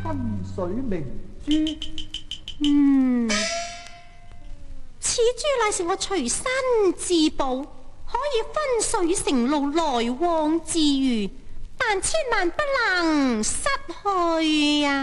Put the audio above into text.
分水明珠。 此珠乃是我隨身至寶，可以分水成路來往自如，但千萬不能失去啊！